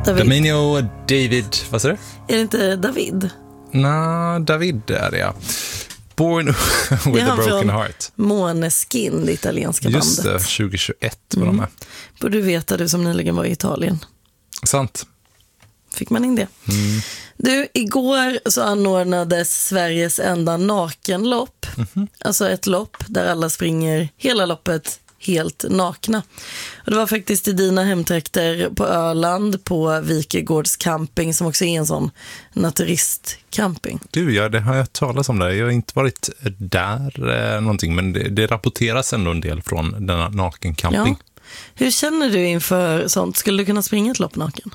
Dominio David, vad säger du? Är det inte David? Nej, David är det, ja. Born with a broken heart. Måneskin, det italienska bandet. Just det, 2021 var de med. Borde du veta, du som nyligen var i Italien. Sant. Fick man in det. Du, igår så anordnades Sveriges enda nakenlopp. Alltså ett lopp där alla springer hela loppet helt nakna. Och det var faktiskt i dina hemtrakter på Öland, på Vikegårds camping, som också är en sån naturistcamping. Du, ja, det har jag talat om där. Jag har inte varit där någonting, men det rapporteras ändå en del från denna nakencamping. Ja. Hur känner du inför sånt? Skulle du kunna springa ett lopp naken?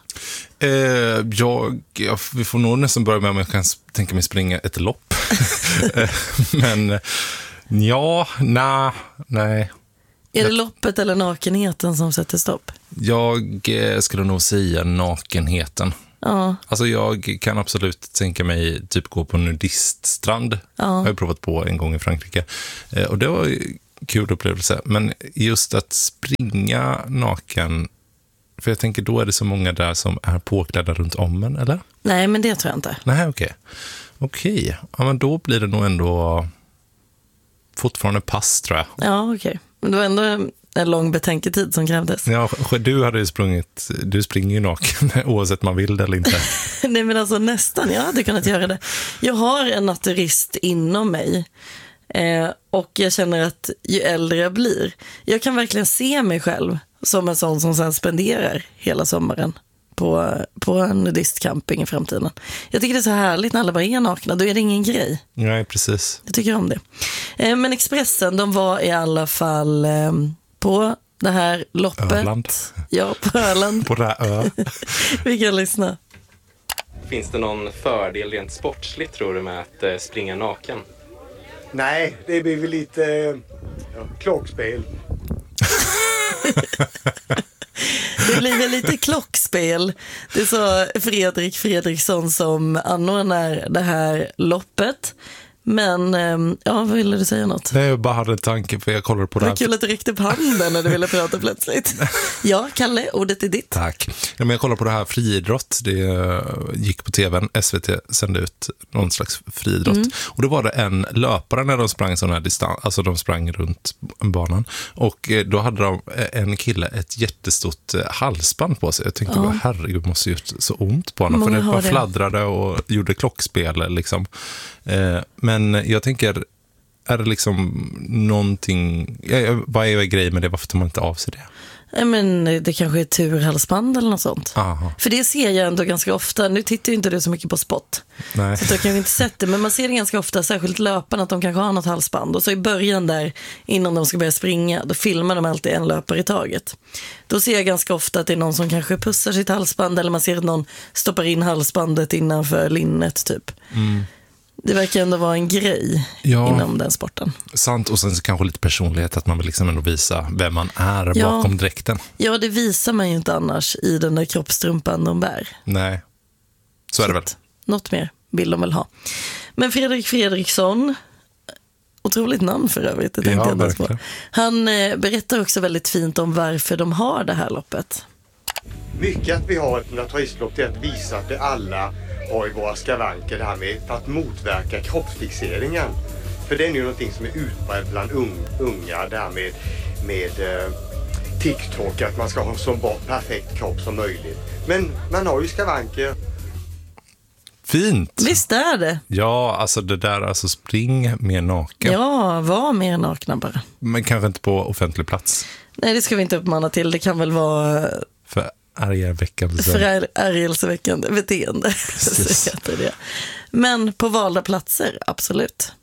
Vi får nog nästan börja med om jag kan tänka mig springa ett lopp. Men ja, nej. Är det loppet eller nakenheten som sätter stopp? Jag skulle nog säga nakenheten. Ja. Alltså jag kan absolut tänka mig typ gå på nudiststrand. Ja. Har jag provat på en gång i Frankrike. Och det var kul upplevelse. Men just att springa naken, för jag tänker då är det så många där som är påklädda runt om en, eller? Nej, men det tror jag inte. Nej, okej. Ja, men då blir det nog ändå fortfarande pass, tror jag. Ja, okej. Men det var ändå en lång betänketid som krävdes. Ja, du springer ju naken oavsett man vill det eller inte. Nej, men alltså nästan, jag hade kunnat göra det. Jag har en naturist inom mig. Och jag känner att ju äldre jag blir, jag kan verkligen se mig själv som en sån som sen spenderar hela sommaren på en nudistcamping i framtiden. Jag tycker det är så härligt när alla bara är nakna, då är det ingen grej. Nej, precis. Jag tycker om det. Men Expressen, de var i alla fall på det här loppet. Öland. Ja, på Öland. På det här ö. Vi kan lyssna. Finns det någon fördel rent sportsligt, tror du, med att springa naken? Nej, det blir väl lite klockspel. Det blir väl lite klockspel. Det sa Fredrik Fredriksson som anordnar det här loppet. Men, vad ville du säga något? Nej, jag bara hade en tanke, för jag kollade på det här. Det var kul att du räckte upp handen när du ville prata plötsligt. Ja, Kalle, ordet är ditt. Tack. Ja, men jag kollade på det här friidrott. Det gick på tvn. SVT sände ut någon slags friidrott. Och då var det en löpare när de sprang sån här distans. Alltså de sprang runt banan. Och då hade en kille ett jättestort halsband på sig. Jag tänkte bara, herregud, måste ju så ont på honom. För det bara fladdrade och gjorde klockspel liksom. Men jag tänker, är det liksom någonting, vad är grejen med det? Varför tar man inte av sig det? Men det kanske är turhalsband eller något sånt. Aha. För det ser jag ändå ganska ofta. Nu tittar ju inte du så mycket på sport. Nej. Så jag kan ju inte sett det. Men man ser det ganska ofta, särskilt löparna, att de kanske har något halsband. Och så i början där, innan de ska börja springa, då filmar de alltid en löpare i taget. Då ser jag ganska ofta att det är någon som kanske pussar sitt halsband. Eller man ser att någon stoppar in halsbandet innanför linnet typ. Det verkar ändå vara en grej inom den sporten. Sant, och sen kanske lite personlighet, att man vill liksom ändå visa vem man är bakom dräkten. Ja, det visar man ju inte annars i den där kroppstrumpan de bär. Nej, så är det väl. Något mer vill de väl ha. Men Fredrik Fredriksson, otroligt namn för övrigt, det tänkte jag inte på. Han berättar också väldigt fint om varför de har det här loppet. Mycket att vi har ett naturistlopp är att visa att vi alla har i våra skavanker det här med för att motverka kroppsfixeringen. För det är ju någonting som är utbrett bland unga, det här med TikTok, att man ska ha så perfekt kropp som möjligt. Men man har ju skavanker. Fint. Visst är det? Ja, alltså det där, alltså spring mer naken. Ja, var mer nakna bara. Men kanske inte på offentlig plats. Nej, det ska vi inte uppmana till. Det kan väl vara för ärgelseväckande beteende. Så heter det. Men på valda platser, absolut.